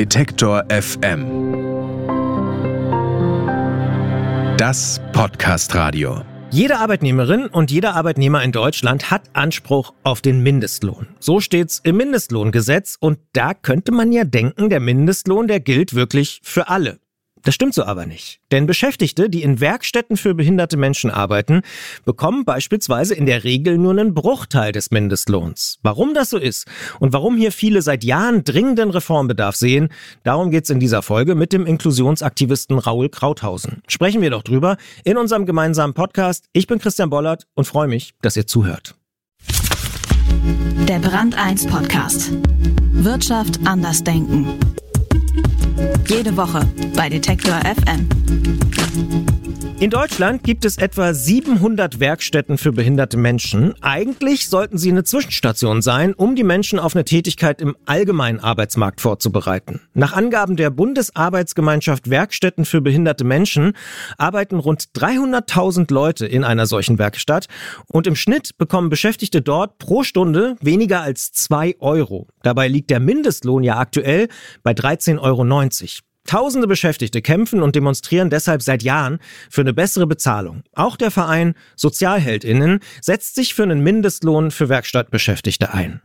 Detektor FM. Das Podcast-Radio. Jede Arbeitnehmerin und jeder Arbeitnehmer in Deutschland hat Anspruch auf den Mindestlohn. So steht's im Mindestlohngesetz und da könnte man ja denken, der Mindestlohn, der gilt wirklich für alle. Das stimmt so aber nicht. Denn Beschäftigte, die in Werkstätten für behinderte Menschen arbeiten, bekommen beispielsweise in der Regel nur einen Bruchteil des Mindestlohns. Warum das so ist und warum hier viele seit Jahren dringenden Reformbedarf sehen, darum geht's in dieser Folge mit dem Inklusionsaktivisten Raoul Krauthausen. Sprechen wir doch drüber in unserem gemeinsamen Podcast. Ich bin Christian Bollert und freue mich, dass ihr zuhört. Der Brand 1 Podcast. Wirtschaft anders denken. Jede Woche bei Detektor FM. In Deutschland gibt es etwa 700 Werkstätten für behinderte Menschen. Eigentlich sollten sie eine Zwischenstation sein, um die Menschen auf eine Tätigkeit im allgemeinen Arbeitsmarkt vorzubereiten. Nach Angaben der Bundesarbeitsgemeinschaft Werkstätten für behinderte Menschen arbeiten rund 300.000 Leute in einer solchen Werkstatt und im Schnitt bekommen Beschäftigte dort pro Stunde weniger als 2 Euro. Dabei liegt der Mindestlohn ja aktuell bei 13,90 Euro. Tausende Beschäftigte kämpfen und demonstrieren deshalb seit Jahren für eine bessere Bezahlung. Auch der Verein SozialheldInnen setzt sich für einen Mindestlohn für Werkstattbeschäftigte ein.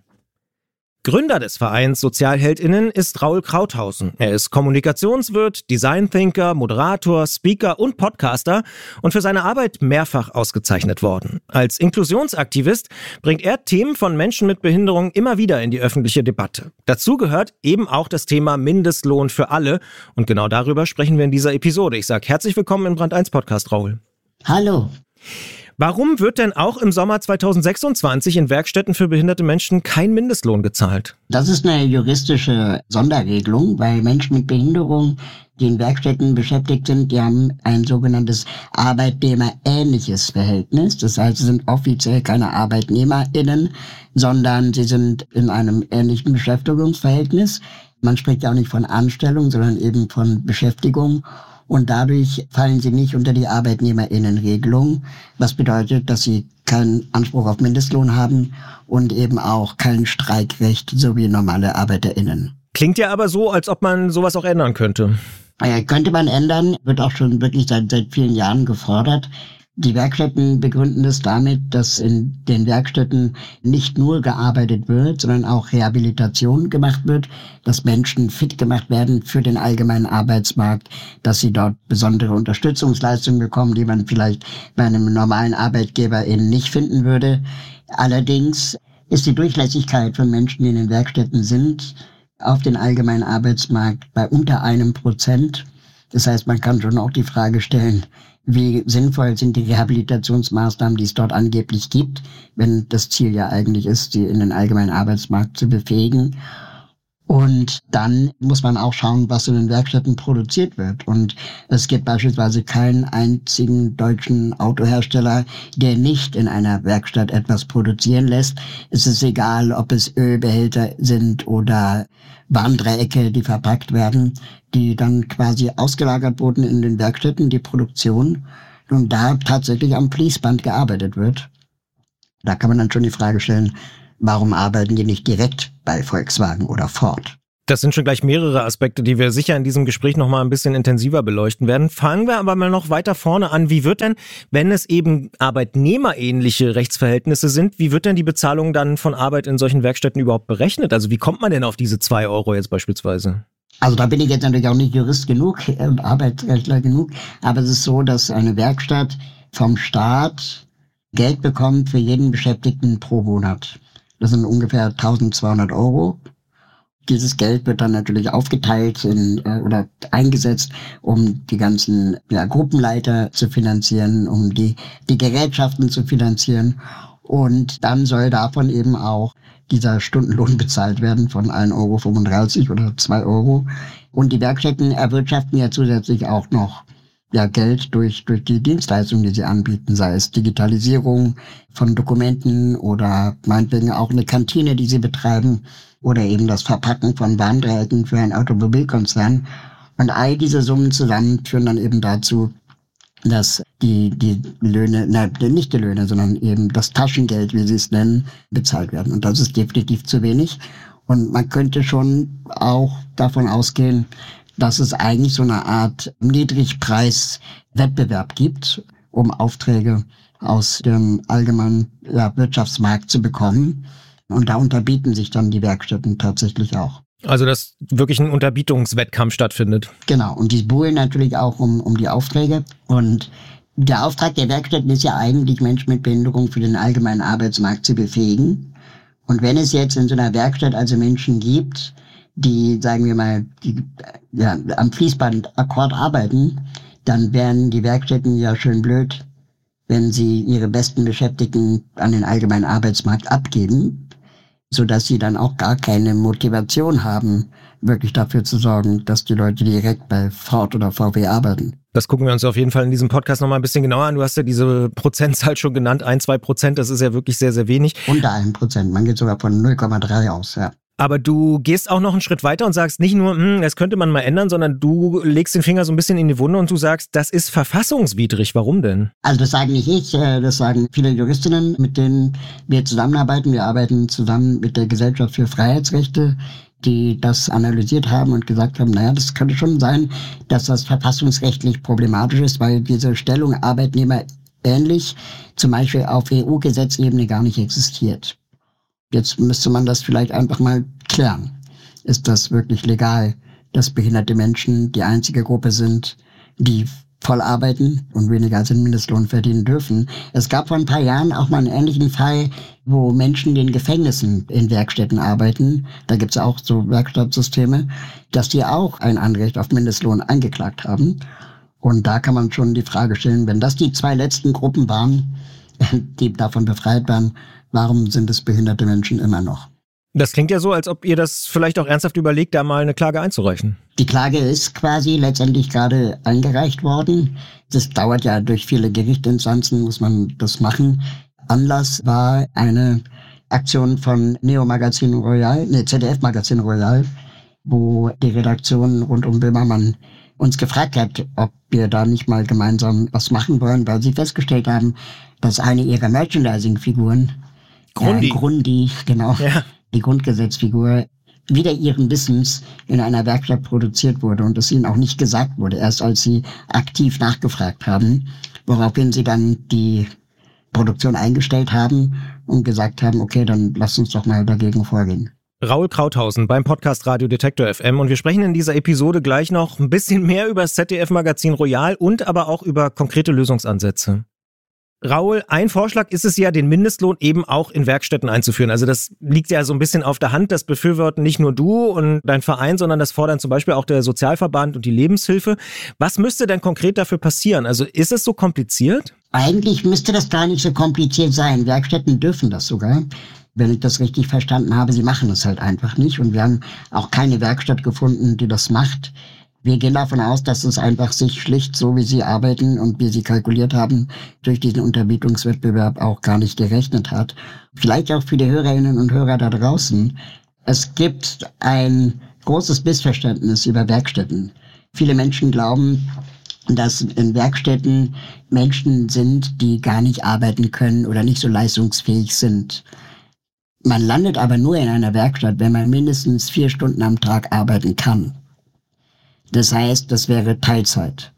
Gründer des Vereins SozialheldInnen ist Raoul Krauthausen. Er ist Kommunikationswirt, Design-Thinker, Moderator, Speaker und Podcaster und für seine Arbeit mehrfach ausgezeichnet worden. Als Inklusionsaktivist bringt er Themen von Menschen mit Behinderung immer wieder in die öffentliche Debatte. Dazu gehört eben auch das Thema Mindestlohn für alle und genau darüber sprechen wir in dieser Episode. Ich sage herzlich willkommen im Brand 1 Podcast, Raoul. Hallo. Warum wird denn auch im Sommer 2026 in Werkstätten für behinderte Menschen kein Mindestlohn gezahlt? Das ist eine juristische Sonderregelung, weil Menschen mit Behinderung, die in Werkstätten beschäftigt sind, die haben ein sogenanntes arbeitnehmerähnliches Verhältnis. Das heißt, sie sind offiziell keine ArbeitnehmerInnen, sondern sie sind in einem ähnlichen Beschäftigungsverhältnis. Man spricht ja auch nicht von Anstellung, sondern eben von Beschäftigung. Und dadurch fallen sie nicht unter die ArbeitnehmerInnen-Regelung, was bedeutet, dass sie keinen Anspruch auf Mindestlohn haben und eben auch kein Streikrecht, so wie normale ArbeiterInnen. Klingt ja aber so, als ob man sowas auch ändern könnte. Könnte man ändern, wird auch schon wirklich seit vielen Jahren gefordert. Die Werkstätten begründen das damit, dass in den Werkstätten nicht nur gearbeitet wird, sondern auch Rehabilitation gemacht wird, dass Menschen fit gemacht werden für den allgemeinen Arbeitsmarkt, dass sie dort besondere Unterstützungsleistungen bekommen, die man vielleicht bei einem normalen Arbeitgeber eben nicht finden würde. Allerdings ist die Durchlässigkeit von Menschen, die in den Werkstätten sind, auf den allgemeinen Arbeitsmarkt bei unter 1%. Das heißt, man kann schon auch die Frage stellen, wie sinnvoll sind die Rehabilitationsmaßnahmen, die es dort angeblich gibt, wenn das Ziel ja eigentlich ist, sie in den allgemeinen Arbeitsmarkt zu befähigen. Und dann muss man auch schauen, was in den Werkstätten produziert wird. Und es gibt beispielsweise keinen einzigen deutschen Autohersteller, der nicht in einer Werkstatt etwas produzieren lässt. Es ist egal, ob es Ölbehälter sind oder Warndreiecke, die verpackt werden, die dann quasi ausgelagert wurden in den Werkstätten, die Produktion, und da tatsächlich am Fließband gearbeitet wird. Da kann man dann schon die Frage stellen, warum arbeiten die nicht direkt bei Volkswagen oder Ford? Das sind schon gleich mehrere Aspekte, die wir sicher in diesem Gespräch noch mal ein bisschen intensiver beleuchten werden. Fangen wir aber mal noch weiter vorne an. Wie wird denn, wenn es eben arbeitnehmerähnliche Rechtsverhältnisse sind, wie wird denn die Bezahlung dann von Arbeit in solchen Werkstätten überhaupt berechnet? Also wie kommt man denn auf diese 2 Euro jetzt beispielsweise? Also da bin ich jetzt natürlich auch nicht Jurist genug und Arbeitsrechtler genug, aber es ist so, dass eine Werkstatt vom Staat Geld bekommt für jeden Beschäftigten pro Monat. Das sind ungefähr 1.200 Euro. Dieses Geld wird dann natürlich aufgeteilt oder eingesetzt, um die ganzen Gruppenleiter zu finanzieren, um die Gerätschaften zu finanzieren. Und dann soll davon eben auch dieser Stundenlohn bezahlt werden von 1,35 Euro oder 2 Euro. Und die Werkstätten erwirtschaften ja zusätzlich auch noch Geld durch die Dienstleistungen, die sie anbieten, sei es Digitalisierung von Dokumenten oder meinetwegen auch eine Kantine, die sie betreiben oder eben das Verpacken von Warndreiecken für einen Automobilkonzern. Und all diese Summen zusammen führen dann eben dazu, dass die Löhne, nicht die Löhne, sondern eben das Taschengeld, wie sie es nennen, bezahlt werden. Und das ist definitiv zu wenig. Und man könnte schon auch davon ausgehen, dass es eigentlich so eine Art Niedrigpreiswettbewerb gibt, um Aufträge aus dem allgemeinen Wirtschaftsmarkt zu bekommen. Und da unterbieten sich dann die Werkstätten tatsächlich auch. Also dass wirklich ein Unterbietungswettkampf stattfindet. Genau, und die buhlen natürlich auch um die Aufträge. Und der Auftrag der Werkstätten ist ja eigentlich, Menschen mit Behinderung für den allgemeinen Arbeitsmarkt zu befähigen. Und wenn es jetzt in so einer Werkstatt also Menschen gibt, die, sagen wir mal, am Fließbandakkord arbeiten, dann wären die Werkstätten ja schön blöd, wenn sie ihre besten Beschäftigten an den allgemeinen Arbeitsmarkt abgeben, sodass sie dann auch gar keine Motivation haben, wirklich dafür zu sorgen, dass die Leute direkt bei Ford oder VW arbeiten. Das gucken wir uns auf jeden Fall in diesem Podcast nochmal ein bisschen genauer an. Du hast ja diese Prozentzahl schon genannt, 1-2%, das ist ja wirklich sehr, sehr wenig. Unter 1%, man geht sogar von 0,3 aus, ja. Aber du gehst auch noch einen Schritt weiter und sagst nicht nur, das könnte man mal ändern, sondern du legst den Finger so ein bisschen in die Wunde und du sagst, das ist verfassungswidrig. Warum denn? Also das sagen nicht ich, das sagen viele Juristinnen, mit denen wir zusammenarbeiten. Wir arbeiten zusammen mit der Gesellschaft für Freiheitsrechte, die das analysiert haben und gesagt haben, naja, das könnte schon sein, dass das verfassungsrechtlich problematisch ist, weil diese Stellung Arbeitnehmer ähnlich zum Beispiel auf EU-Gesetzebene gar nicht existiert. Jetzt müsste man das vielleicht einfach mal klären. Ist das wirklich legal, dass behinderte Menschen die einzige Gruppe sind, die voll arbeiten und weniger als den Mindestlohn verdienen dürfen? Es gab vor ein paar Jahren auch mal einen ähnlichen Fall, wo Menschen in den Gefängnissen in Werkstätten arbeiten. Da gibt's auch so Werkstattsysteme, dass die auch ein Anrecht auf Mindestlohn eingeklagt haben. Und da kann man schon die Frage stellen, wenn das die 2 letzten Gruppen waren, die davon befreit waren, warum sind es behinderte Menschen immer noch? Das klingt ja so, als ob ihr das vielleicht auch ernsthaft überlegt, da mal eine Klage einzureichen. Die Klage ist quasi letztendlich gerade eingereicht worden. Das dauert ja durch viele Gerichtsinstanzen, muss man das machen. Anlass war eine Aktion von ZDF Magazin Royal, wo die Redaktion rund um Böhmermann uns gefragt hat, ob wir da nicht mal gemeinsam was machen wollen, weil sie festgestellt haben, dass eine ihrer Merchandising-Figuren, Grundy, genau, ja. Die Grundgesetzfigur, wider ihren Wissens in einer Werkstatt produziert wurde und es ihnen auch nicht gesagt wurde, erst als sie aktiv nachgefragt haben, woraufhin sie dann die Produktion eingestellt haben und gesagt haben, okay, dann lasst uns doch mal dagegen vorgehen. Raul Krauthausen beim Podcast Radio Detektor FM und wir sprechen in dieser Episode gleich noch ein bisschen mehr über das ZDF-Magazin Royal und aber auch über konkrete Lösungsansätze. Raul, ein Vorschlag ist es ja, den Mindestlohn eben auch in Werkstätten einzuführen. Also das liegt ja so ein bisschen auf der Hand, das befürworten nicht nur du und dein Verein, sondern das fordern zum Beispiel auch der Sozialverband und die Lebenshilfe. Was müsste denn konkret dafür passieren? Also ist es so kompliziert? Eigentlich müsste das gar nicht so kompliziert sein. Werkstätten dürfen das sogar. Wenn ich das richtig verstanden habe, sie machen es halt einfach nicht. Und wir haben auch keine Werkstatt gefunden, die das macht. Wir gehen davon aus, dass es einfach sich schlicht so, wie sie arbeiten und wie sie kalkuliert haben, durch diesen Unterbietungswettbewerb auch gar nicht gerechnet hat. Vielleicht auch für die Hörerinnen und Hörer da draußen. Es gibt ein großes Missverständnis über Werkstätten. Viele Menschen glauben, dass in Werkstätten Menschen sind, die gar nicht arbeiten können oder nicht so leistungsfähig sind. Man landet aber nur in einer Werkstatt, wenn man mindestens 4 Stunden am Tag arbeiten kann. Das heißt, das wäre Teilzeit.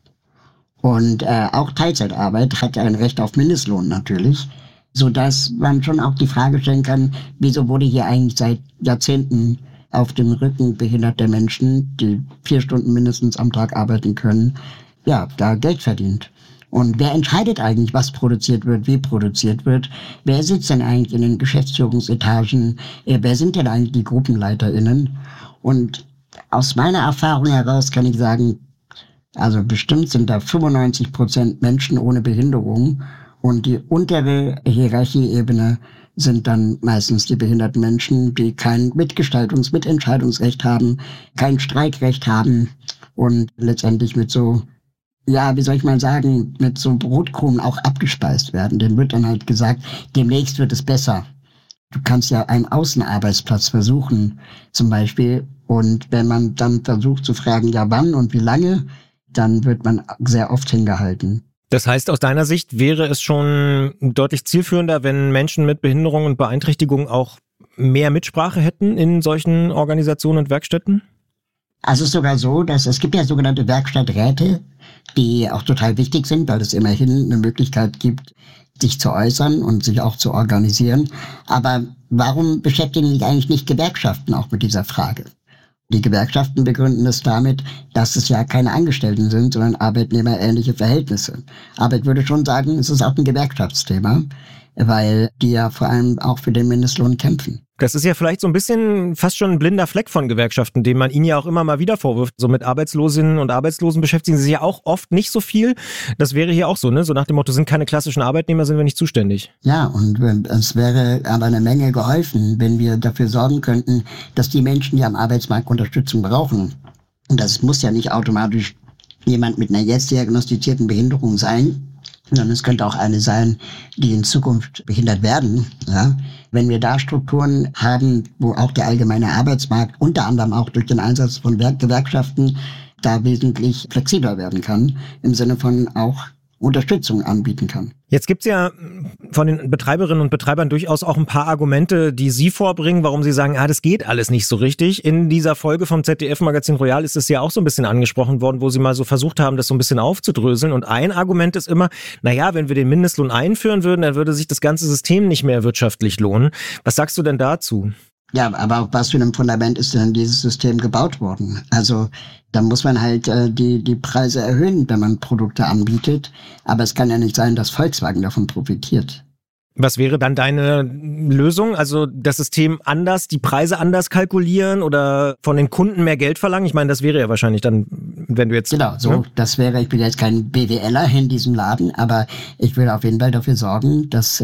Und auch Teilzeitarbeit hat ein Recht auf Mindestlohn natürlich, sodass man schon auch die Frage stellen kann, wieso wurde hier eigentlich seit Jahrzehnten auf dem Rücken behinderter Menschen, die 4 Stunden mindestens am Tag arbeiten können, ja, da Geld verdient. Und wer entscheidet eigentlich, was produziert wird, wie produziert wird? Wer sitzt denn eigentlich in den Geschäftsführungsetagen? Wer sind denn eigentlich die GruppenleiterInnen? Und aus meiner Erfahrung heraus kann ich sagen, also bestimmt sind da 95% Menschen ohne Behinderung und die untere Hierarchieebene sind dann meistens die behinderten Menschen, die kein Mitentscheidungsrecht haben, kein Streikrecht haben und letztendlich mit so, ja, wie soll ich mal sagen, mit so Brotkrumen auch abgespeist werden. Denen wird dann halt gesagt, demnächst wird es besser. Du kannst ja einen Außenarbeitsplatz versuchen, zum Beispiel. Und wenn man dann versucht zu fragen, ja wann und wie lange, dann wird man sehr oft hingehalten. Das heißt, aus deiner Sicht wäre es schon deutlich zielführender, wenn Menschen mit Behinderung und Beeinträchtigung auch mehr Mitsprache hätten in solchen Organisationen und Werkstätten? Also es ist sogar so, dass es gibt ja sogenannte Werkstatträte, die auch total wichtig sind, weil es immerhin eine Möglichkeit gibt, sich zu äußern und sich auch zu organisieren. Aber warum beschäftigen sich eigentlich nicht Gewerkschaften auch mit dieser Frage? Die Gewerkschaften begründen es damit, dass es ja keine Angestellten sind, sondern arbeitnehmerähnliche Verhältnisse. Aber ich würde schon sagen, es ist auch ein Gewerkschaftsthema, weil die ja vor allem auch für den Mindestlohn kämpfen. Das ist ja vielleicht so ein bisschen fast schon ein blinder Fleck von Gewerkschaften, den man ihnen ja auch immer mal wieder vorwirft. So mit Arbeitslosinnen und Arbeitslosen beschäftigen sie sich ja auch oft nicht so viel. Das wäre hier auch so, ne? So nach dem Motto, sind keine klassischen Arbeitnehmer, sind wir nicht zuständig. Ja, und es wäre aber eine Menge geholfen, wenn wir dafür sorgen könnten, dass die Menschen, die am Arbeitsmarkt Unterstützung brauchen, und das muss ja nicht automatisch jemand mit einer jetzt diagnostizierten Behinderung sein, sondern es könnte auch eine sein, die in Zukunft behindert werden. Ja? Wenn wir da Strukturen haben, wo auch der allgemeine Arbeitsmarkt unter anderem auch durch den Einsatz von Gewerkschaften da wesentlich flexibler werden kann, im Sinne von auch Unterstützung anbieten kann. Jetzt gibt's ja von den Betreiberinnen und Betreibern durchaus auch ein paar Argumente, die Sie vorbringen, warum Sie sagen, das geht alles nicht so richtig. In dieser Folge vom ZDF-Magazin Royal ist es ja auch so ein bisschen angesprochen worden, wo Sie mal so versucht haben, das so ein bisschen aufzudröseln. Und ein Argument ist immer, wenn wir den Mindestlohn einführen würden, dann würde sich das ganze System nicht mehr wirtschaftlich lohnen. Was sagst du denn dazu? Ja, aber auf was für einem Fundament ist denn dieses System gebaut worden? Also da muss man halt die Preise erhöhen, wenn man Produkte anbietet. Aber es kann ja nicht sein, dass Volkswagen davon profitiert. Was wäre dann deine Lösung? Also das System anders, die Preise anders kalkulieren oder von den Kunden mehr Geld verlangen? Ich meine, das wäre ja wahrscheinlich dann, wenn du jetzt... Genau, so, ne? Das wäre, ich bin jetzt kein BWLer in diesem Laden, aber ich will auf jeden Fall dafür sorgen, dass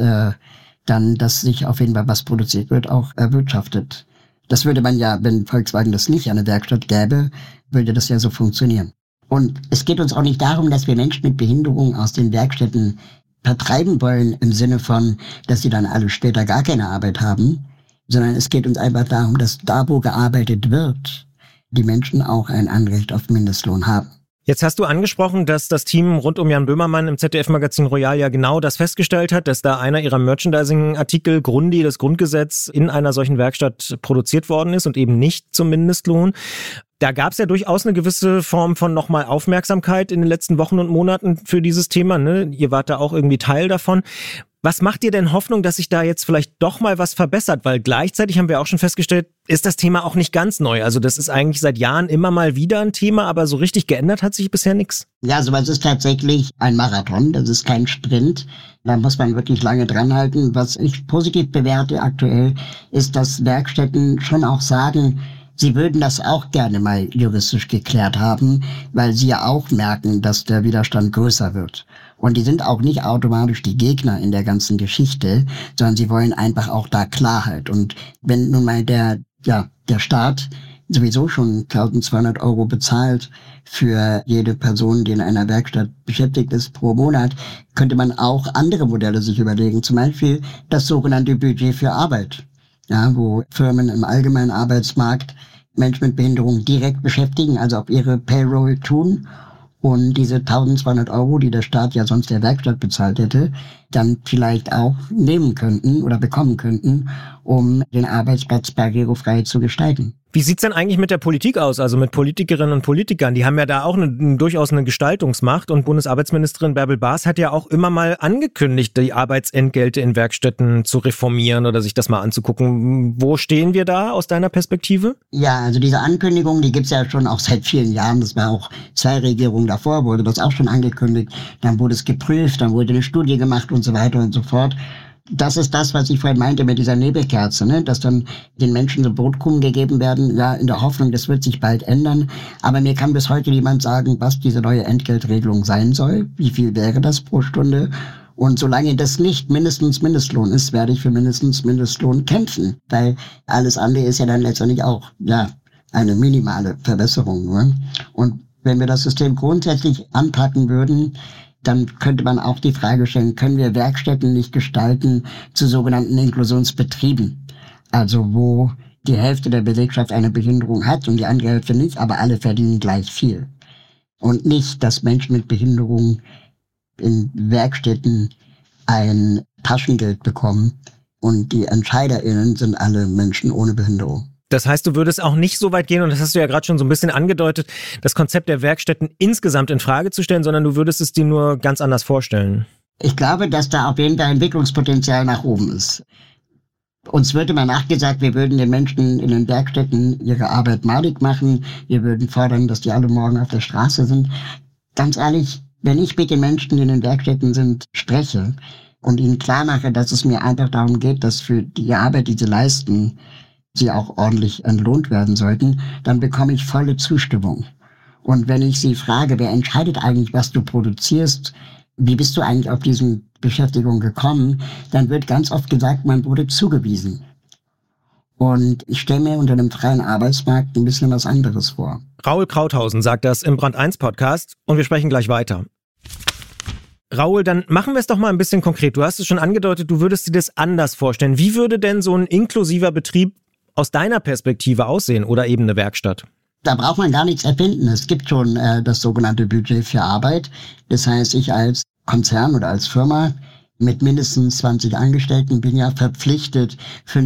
dass sich auf jeden Fall, was produziert wird, auch erwirtschaftet. Das würde man ja, wenn Volkswagen das nicht an der Werkstatt gäbe, würde das ja so funktionieren. Und es geht uns auch nicht darum, dass wir Menschen mit Behinderung aus den Werkstätten vertreiben wollen, im Sinne von, dass sie dann alle später gar keine Arbeit haben, sondern es geht uns einfach darum, dass da, wo gearbeitet wird, die Menschen auch ein Anrecht auf Mindestlohn haben. Jetzt hast du angesprochen, dass das Team rund um Jan Böhmermann im ZDF-Magazin Royal ja genau das festgestellt hat, dass da einer ihrer Merchandising-Artikel, Grundi, das Grundgesetz, in einer solchen Werkstatt produziert worden ist und eben nicht zum Mindestlohn. Da gab es ja durchaus eine gewisse Form von nochmal Aufmerksamkeit in den letzten Wochen und Monaten für dieses Thema, ne? Ihr wart da auch irgendwie Teil davon. Was macht dir denn Hoffnung, dass sich da jetzt vielleicht doch mal was verbessert? Weil gleichzeitig haben wir auch schon festgestellt, ist das Thema auch nicht ganz neu. Also das ist eigentlich seit Jahren immer mal wieder ein Thema, aber so richtig geändert hat sich bisher nichts. Ja, also es ist tatsächlich ein Marathon, das ist kein Sprint. Da muss man wirklich lange dranhalten. Was ich positiv bewerte aktuell, ist, dass Werkstätten schon auch sagen, sie würden das auch gerne mal juristisch geklärt haben, weil sie ja auch merken, dass der Widerstand größer wird. Und die sind auch nicht automatisch die Gegner in der ganzen Geschichte, sondern sie wollen einfach auch da Klarheit. Und wenn nun mal der Staat sowieso schon 1.200 € bezahlt für jede Person, die in einer Werkstatt beschäftigt ist pro Monat, könnte man auch andere Modelle sich überlegen. Zum Beispiel das sogenannte Budget für Arbeit. Ja, wo Firmen im allgemeinen Arbeitsmarkt Menschen mit Behinderung direkt beschäftigen, also auf ihre Payroll tun und diese 1.200 €, die der Staat ja sonst der Werkstatt bezahlt hätte, dann vielleicht auch nehmen könnten oder bekommen könnten, um den Arbeitsplatz barrierefrei zu gestalten. Wie sieht's denn eigentlich mit der Politik aus, also mit Politikerinnen und Politikern? Die haben ja da auch durchaus eine Gestaltungsmacht und Bundesarbeitsministerin Bärbel Baas hat ja auch immer mal angekündigt, die Arbeitsentgelte in Werkstätten zu reformieren oder sich das mal anzugucken. Wo stehen wir da aus deiner Perspektive? Ja, also diese Ankündigung, die gibt's ja schon auch seit vielen Jahren. Das war auch 2 Regierungen davor, wurde das auch schon angekündigt. Dann wurde es geprüft, dann wurde eine Studie gemacht und so weiter und so fort. Das ist das, was ich vorhin meinte mit dieser Nebelkerze, ne? Dass dann den Menschen so Brotkrumen gegeben werden, ja, in der Hoffnung, das wird sich bald ändern. Aber mir kann bis heute niemand sagen, was diese neue Entgeltregelung sein soll. Wie viel wäre das pro Stunde? Und solange das nicht mindestens Mindestlohn ist, werde ich für mindestens Mindestlohn kämpfen. Weil alles andere ist ja dann letztendlich auch, eine minimale Verbesserung nur. Und wenn wir das System grundsätzlich anpacken würden, dann könnte man auch die Frage stellen, können wir Werkstätten nicht gestalten zu sogenannten Inklusionsbetrieben? Also wo die Hälfte der Belegschaft eine Behinderung hat und die andere Hälfte nicht, aber alle verdienen gleich viel. Und nicht, dass Menschen mit Behinderung in Werkstätten ein Taschengeld bekommen Und die EntscheiderInnen sind alle Menschen ohne Behinderung. Das heißt, du würdest auch nicht so weit gehen, und das hast du ja gerade schon so ein bisschen angedeutet, das Konzept der Werkstätten insgesamt in Frage zu stellen, sondern du würdest es dir nur ganz anders vorstellen. Ich glaube, dass da auf jeden Fall Entwicklungspotenzial nach oben ist. Uns wird immer nachgesagt, wir würden den Menschen in den Werkstätten ihre Arbeit madig machen. Wir würden fordern, dass die alle morgen auf der Straße sind. Ganz ehrlich, wenn ich mit den Menschen, die in den Werkstätten sind, spreche und ihnen klar mache, dass es mir einfach darum geht, dass für die Arbeit, die sie leisten, sie auch ordentlich entlohnt werden sollten, dann bekomme ich volle Zustimmung. Und wenn ich sie frage, wer entscheidet eigentlich, was du produzierst, wie bist du eigentlich auf diese Beschäftigung gekommen, dann wird ganz oft gesagt, man wurde zugewiesen. Und ich stelle mir unter dem freien Arbeitsmarkt ein bisschen was anderes vor. Raoul Krauthausen sagt das im Brand 1 Podcast und wir sprechen gleich weiter. Raoul, dann machen wir es doch mal ein bisschen konkret. Du hast es schon angedeutet, du würdest dir das anders vorstellen. Wie würde denn so ein inklusiver Betrieb aus deiner Perspektive aussehen oder eben eine Werkstatt? Da braucht man gar nichts erfinden. Es gibt schon das sogenannte Budget für Arbeit. Das heißt, ich als Konzern oder als Firma mit mindestens 20 Angestellten bin ja verpflichtet,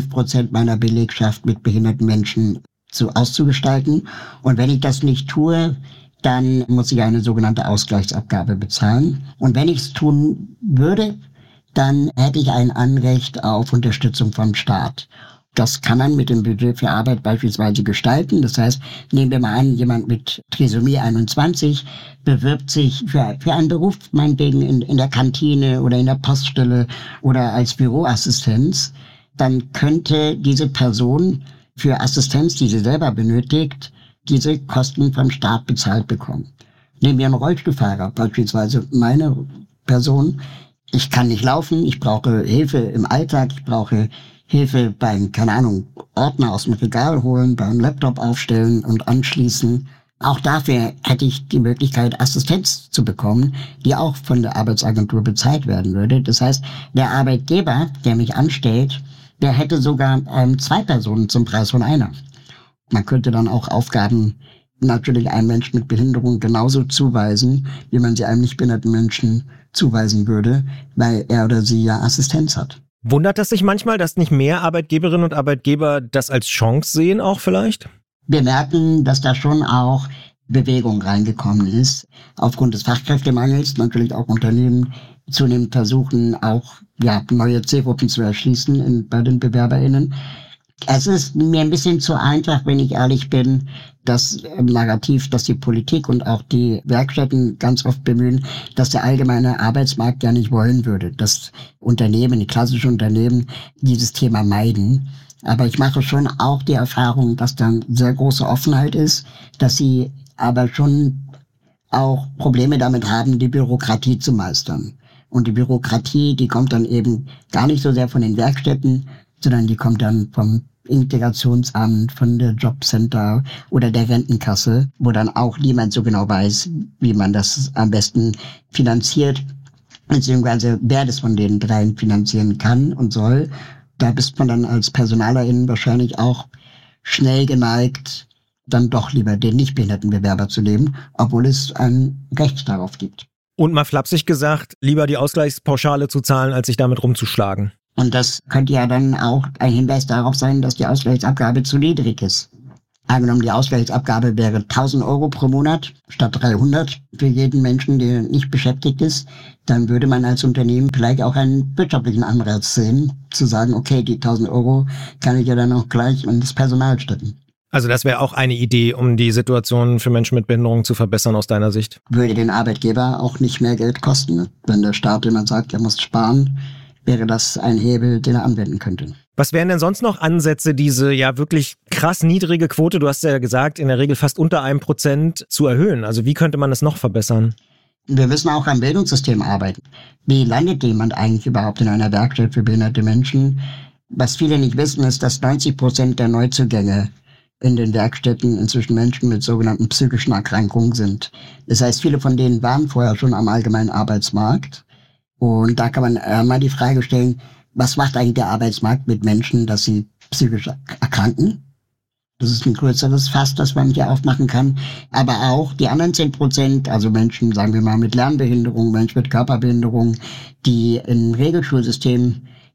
5% meiner Belegschaft mit behinderten Menschen auszugestalten. Und wenn ich das nicht tue, dann muss ich eine sogenannte Ausgleichsabgabe bezahlen. Und wenn ich es tun würde, dann hätte ich ein Anrecht auf Unterstützung vom Staat. Das kann man mit dem Budget für Arbeit beispielsweise gestalten. Das heißt, nehmen wir mal an, jemand mit Trisomie 21 bewirbt sich für einen Beruf, meinetwegen in der Kantine oder in der Poststelle oder als Büroassistenz. Dann könnte diese Person für Assistenz, die sie selber benötigt, diese Kosten vom Staat bezahlt bekommen. Nehmen wir einen Rollstuhlfahrer, beispielsweise meine Person. Ich kann nicht laufen, ich brauche Hilfe im Alltag, ich brauche Hilfe beim, Ordner aus dem Regal holen, beim Laptop aufstellen und anschließen. Auch dafür hätte ich die Möglichkeit, Assistenz zu bekommen, die auch von der Arbeitsagentur bezahlt werden würde. Das heißt, der Arbeitgeber, der mich anstellt, der hätte sogar 2 Personen zum Preis von einer. Man könnte dann auch Aufgaben natürlich einem Menschen mit Behinderung genauso zuweisen, wie man sie einem nicht behinderten Menschen zuweisen würde, weil er oder sie ja Assistenz hat. Wundert das sich manchmal, dass nicht mehr Arbeitgeberinnen und Arbeitgeber das als Chance sehen auch vielleicht? Wir merken, dass da schon auch Bewegung reingekommen ist. Aufgrund des Fachkräftemangels natürlich auch Unternehmen zunehmend versuchen, auch neue Zielgruppen zu erschließen bei den BewerberInnen. Es ist mir ein bisschen zu einfach, wenn ich ehrlich bin, das Narrativ, dass die Politik und auch die Werkstätten ganz oft bemühen, dass der allgemeine Arbeitsmarkt ja nicht wollen würde, dass Unternehmen, die klassischen Unternehmen, dieses Thema meiden. Aber ich mache schon auch die Erfahrung, dass dann sehr große Offenheit ist, dass sie aber schon auch Probleme damit haben, die Bürokratie zu meistern. Und die Bürokratie, die kommt dann eben gar nicht so sehr von den Werkstätten, sondern die kommt dann vom Integrationsamt, von der Jobcenter oder der Rentenkasse, wo dann auch niemand so genau weiß, wie man das am besten finanziert, beziehungsweise wer das von den dreien finanzieren kann und soll. Da bist man dann als Personalerin wahrscheinlich auch schnell geneigt, dann doch lieber den nicht behinderten Bewerber zu nehmen, obwohl es ein Recht darauf gibt. Und mal flapsig gesagt, lieber die Ausgleichspauschale zu zahlen, als sich damit rumzuschlagen. Und das könnte ja dann auch ein Hinweis darauf sein, dass die Ausgleichsabgabe zu niedrig ist. Angenommen, die Ausgleichsabgabe wäre 1.000 Euro pro Monat statt 300 für jeden Menschen, der nicht beschäftigt ist, dann würde man als Unternehmen vielleicht auch einen wirtschaftlichen Anreiz sehen, zu sagen, okay, die 1.000 Euro kann ich ja dann auch gleich in das Personal stecken. Also das wäre auch eine Idee, um die Situation für Menschen mit Behinderung zu verbessern aus deiner Sicht? Würde den Arbeitgeber auch nicht mehr Geld kosten. Wenn der Staat jemand sagt, er muss sparen, wäre das ein Hebel, den er anwenden könnte. Was wären denn sonst noch Ansätze, diese wirklich krass niedrige Quote, du hast ja gesagt, in der Regel fast unter 1% zu erhöhen? Also wie könnte man das noch verbessern? Wir müssen auch am Bildungssystem arbeiten. Wie landet jemand eigentlich überhaupt in einer Werkstatt für behinderte Menschen? Was viele nicht wissen, ist, dass 90% der Neuzugänge in den Werkstätten inzwischen Menschen mit sogenannten psychischen Erkrankungen sind. Das heißt, viele von denen waren vorher schon am allgemeinen Arbeitsmarkt. Und da kann man mal die Frage stellen, was macht eigentlich der Arbeitsmarkt mit Menschen, dass sie psychisch erkranken? Das ist ein größeres Fass, das man hier aufmachen kann. Aber auch die anderen 10%, also Menschen, sagen wir mal, mit Lernbehinderung, Menschen mit Körperbehinderung, die im Regelschulsystem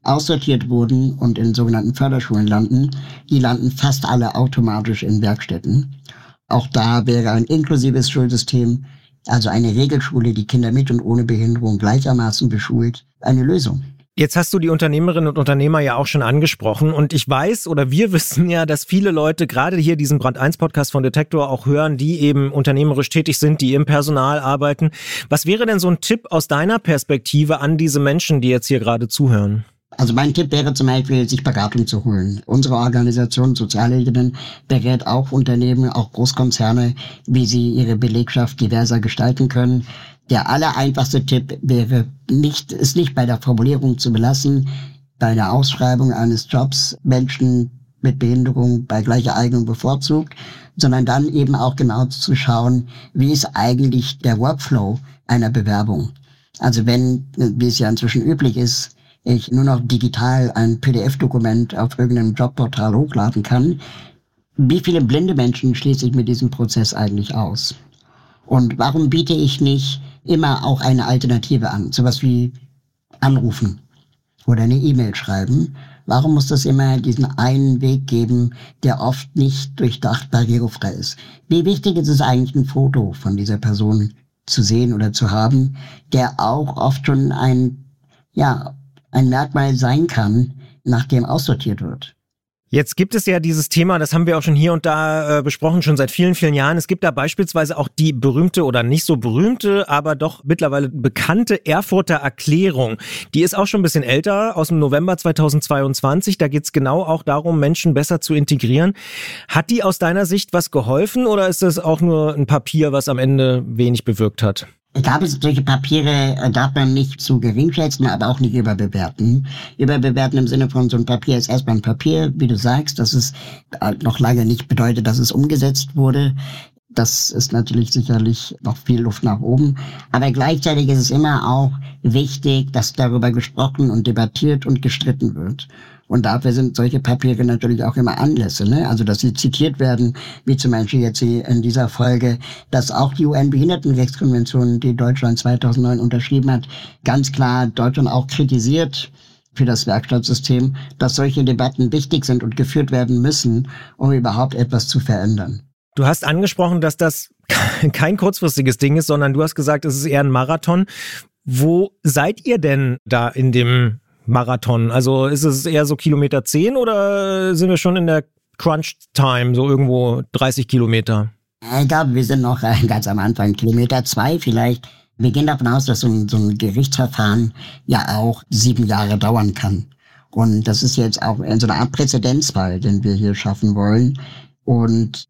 aussortiert wurden und in sogenannten Förderschulen landen, die landen fast alle automatisch in Werkstätten. Auch da wäre ein inklusives Schulsystem, also eine Regelschule, die Kinder mit und ohne Behinderung gleichermaßen beschult, eine Lösung. Jetzt hast du die Unternehmerinnen und Unternehmer ja auch schon angesprochen und ich weiß oder wir wissen ja, dass viele Leute gerade hier diesen Brand 1 Podcast von Detektor auch hören, die eben unternehmerisch tätig sind, die im Personal arbeiten. Was wäre denn so ein Tipp aus deiner Perspektive an diese Menschen, die jetzt hier gerade zuhören? Also mein Tipp wäre zum Beispiel, sich Beratung zu holen. Unsere Organisation Sozialheldinnen berät auch Unternehmen, auch Großkonzerne, wie sie ihre Belegschaft diverser gestalten können. Der allereinfachste Tipp wäre es nicht bei der Formulierung zu belassen, bei der Ausschreibung eines Jobs Menschen mit Behinderung bei gleicher Eignung bevorzugt, sondern dann eben auch genau zu schauen, wie ist eigentlich der Workflow einer Bewerbung. Also wenn, wie es ja inzwischen üblich ist, ich nur noch digital ein PDF-Dokument auf irgendeinem Jobportal hochladen kann, wie viele blinde Menschen schließe ich mit diesem Prozess eigentlich aus? Und warum biete ich nicht immer auch eine Alternative an? Sowas wie anrufen oder eine E-Mail schreiben. Warum muss das immer diesen einen Weg geben, der oft nicht durchdacht barrierefrei ist? Wie wichtig ist es eigentlich, ein Foto von dieser Person zu sehen oder zu haben, der auch oft schon ein Merkmal sein kann, nach dem aussortiert wird. Jetzt gibt es ja dieses Thema, das haben wir auch schon hier und da besprochen, schon seit vielen, vielen Jahren. Es gibt da beispielsweise auch die berühmte oder nicht so berühmte, aber doch mittlerweile bekannte Erfurter Erklärung. Die ist auch schon ein bisschen älter, aus dem November 2022. Da geht es genau auch darum, Menschen besser zu integrieren. Hat die aus deiner Sicht was geholfen oder ist das auch nur ein Papier, was am Ende wenig bewirkt hat? Ich glaube, solche Papiere darf man nicht zu gering schätzen, aber auch nicht überbewerten. Überbewerten im Sinne von, so ein Papier ist erstmal ein Papier, wie du sagst, dass es noch lange nicht bedeutet, dass es umgesetzt wurde. Das ist natürlich sicherlich noch viel Luft nach oben. Aber gleichzeitig ist es immer auch wichtig, dass darüber gesprochen und debattiert und gestritten wird. Und dafür sind solche Papiere natürlich auch immer Anlässe, ne? Also, dass sie zitiert werden, wie zum Beispiel jetzt in dieser Folge, dass auch die UN-Behindertenrechtskonvention, die Deutschland 2009 unterschrieben hat, ganz klar Deutschland auch kritisiert für das Werkstattsystem, dass solche Debatten wichtig sind und geführt werden müssen, um überhaupt etwas zu verändern. Du hast angesprochen, dass das kein kurzfristiges Ding ist, sondern du hast gesagt, es ist eher ein Marathon. Wo seid ihr denn da in dem Marathon? Also ist es eher so Kilometer 10 oder sind wir schon in der Crunch-Time, so irgendwo 30 Kilometer? Ich glaube, wir sind noch ganz am Anfang, Kilometer 2 vielleicht. Wir gehen davon aus, dass so ein Gerichtsverfahren ja auch 7 Jahre dauern kann. Und das ist jetzt auch in so einer Art Präzedenzfall, den wir hier schaffen wollen. Und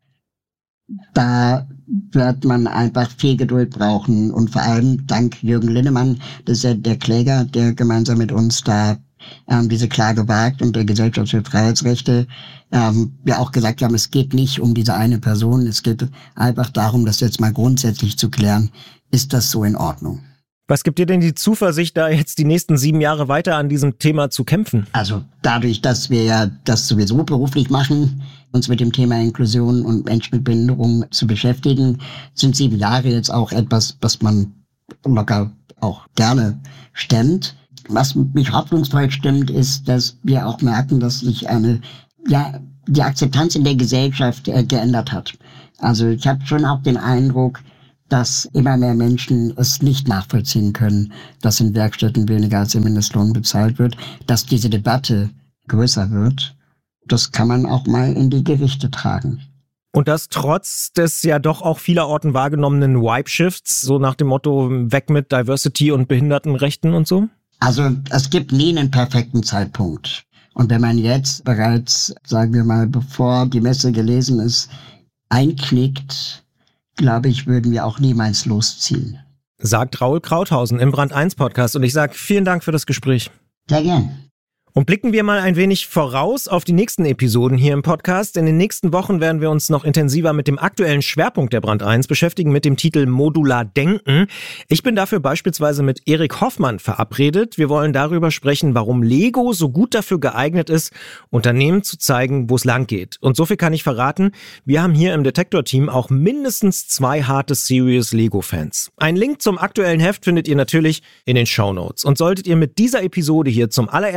da wird man einfach viel Geduld brauchen und vor allem dank Jürgen Linnemann, das ist ja der Kläger, der gemeinsam mit uns da diese Klage wagt und der Gesellschaft für Freiheitsrechte wir auch gesagt haben, es geht nicht um diese eine Person, es geht einfach darum, das jetzt mal grundsätzlich zu klären, ist das so in Ordnung? Was gibt dir denn die Zuversicht, da jetzt die nächsten 7 Jahre weiter an diesem Thema zu kämpfen? Also dadurch, dass wir ja das sowieso beruflich machen, uns mit dem Thema Inklusion und Menschen mit Behinderung zu beschäftigen, sind 7 Jahre jetzt auch etwas, was man locker auch gerne stemmt. Was mich hoffnungsvoll stimmt, ist, dass wir auch merken, dass sich die Akzeptanz in der Gesellschaft geändert hat. Also ich habe schon auch den Eindruck, dass immer mehr Menschen es nicht nachvollziehen können, dass in Werkstätten weniger als der Mindestlohn bezahlt wird, dass diese Debatte größer wird. Das kann man auch mal in die Gerichte tragen. Und das trotz des ja doch auch vielerorten wahrgenommenen Wipe-Shifts, so nach dem Motto weg mit Diversity und Behindertenrechten und so? Also es gibt nie einen perfekten Zeitpunkt. Und wenn man jetzt bereits, sagen wir mal, bevor die Messe gelesen ist, einknickt, glaube ich, würden wir auch niemals losziehen. Sagt Raoul Krauthausen im Brand 1 Podcast und ich sage vielen Dank für das Gespräch. Sehr gern. Und blicken wir mal ein wenig voraus auf die nächsten Episoden hier im Podcast. In den nächsten Wochen werden wir uns noch intensiver mit dem aktuellen Schwerpunkt der Brand 1 beschäftigen, mit dem Titel Modular Denken. Ich bin dafür beispielsweise mit Erik Hoffmann verabredet. Wir wollen darüber sprechen, warum Lego so gut dafür geeignet ist, Unternehmen zu zeigen, wo es lang geht. Und so viel kann ich verraten, wir haben hier im Detektor-Team auch mindestens 2 harte Serious Lego-Fans. Ein Link zum aktuellen Heft findet ihr natürlich in den Shownotes. Und solltet ihr mit dieser Episode hier zum allerersten Mal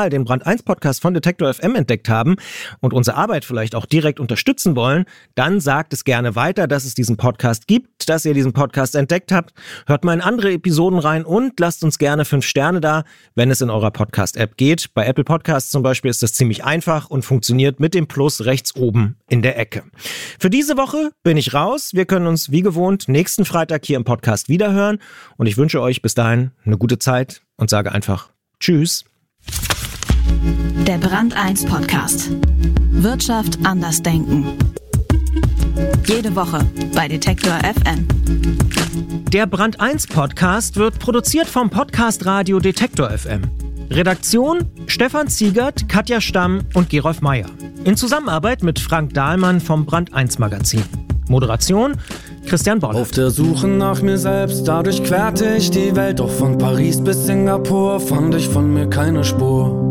Mal den Brand 1 Podcast von Detektor FM entdeckt haben und unsere Arbeit vielleicht auch direkt unterstützen wollen, dann sagt es gerne weiter, dass es diesen Podcast gibt, dass ihr diesen Podcast entdeckt habt. Hört mal in andere Episoden rein und lasst uns gerne 5 Sterne da, wenn es in eurer Podcast-App geht. Bei Apple Podcasts zum Beispiel ist das ziemlich einfach und funktioniert mit dem Plus rechts oben in der Ecke. Für diese Woche bin ich raus. Wir können uns wie gewohnt nächsten Freitag hier im Podcast wiederhören und ich wünsche euch bis dahin eine gute Zeit und sage einfach Tschüss. Der Brand 1 Podcast. Wirtschaft anders denken. Jede Woche bei Detektor FM. Der Brand 1 Podcast wird produziert vom Podcast Radio Detektor FM. Redaktion Stefan Ziegert, Katja Stamm und Gerolf Meyer. In Zusammenarbeit mit Frank Dahlmann vom Brand 1 Magazin. Moderation Christian Bollert. Auf der Suche nach mir selbst, dadurch querte ich die Welt. Doch von Paris bis Singapur fand ich von mir keine Spur.